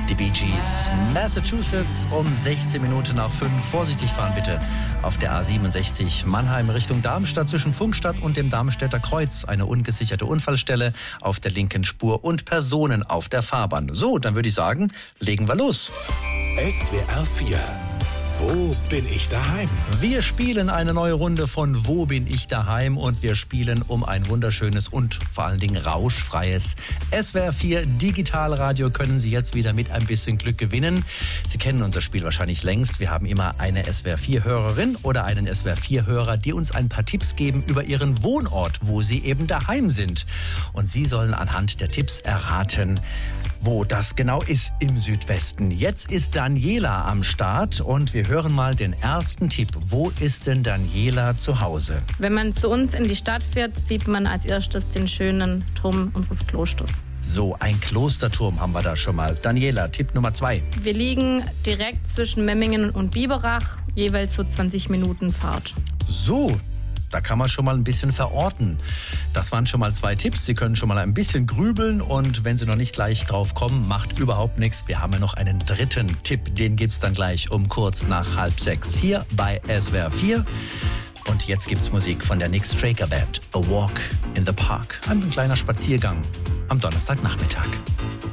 Die Bee Gees, Massachusetts, um 16 Minuten nach 5. Vorsichtig fahren bitte auf der A67 Mannheim Richtung Darmstadt zwischen Pfungstadt und dem Darmstädter Kreuz. Eine ungesicherte Unfallstelle auf der linken Spur und Personen auf der Fahrbahn. So, dann würde ich sagen, legen wir los. SWR 4. Wo bin ich daheim? Wir spielen eine neue Runde von Wo bin ich daheim und wir spielen um ein wunderschönes und vor allen Dingen rauschfreies SWR 4 Digitalradio. Können Sie jetzt wieder mit ein bisschen Glück gewinnen. Sie kennen unser Spiel wahrscheinlich längst. Wir haben immer eine SWR 4 Hörerin oder einen SWR 4 Hörer, die uns ein paar Tipps geben über ihren Wohnort, wo sie eben daheim sind. Und Sie sollen anhand der Tipps erraten, wo das genau ist im Südwesten. Jetzt ist Daniela am Start und wir hören mal den ersten Tipp. Wo ist denn Daniela zu Hause? Wenn man zu uns in die Stadt fährt, sieht man als erstes den schönen Turm unseres Klosters. So, ein Klosterturm haben wir da schon mal. Daniela, Tipp Nummer 2. Wir liegen direkt zwischen Memmingen und Biberach, jeweils so 20 Minuten Fahrt. So, da kann man schon mal ein bisschen verorten. Das waren schon mal 2 Tipps. Sie können schon mal ein bisschen grübeln und wenn Sie noch nicht gleich drauf kommen, macht überhaupt nichts. Wir haben ja noch einen dritten Tipp. Den gibt's dann gleich um kurz nach 5:30 hier bei SWR 4. Und jetzt gibt's Musik von der Nick Straker Band. A Walk in the Park. Ein kleiner Spaziergang am Donnerstagnachmittag.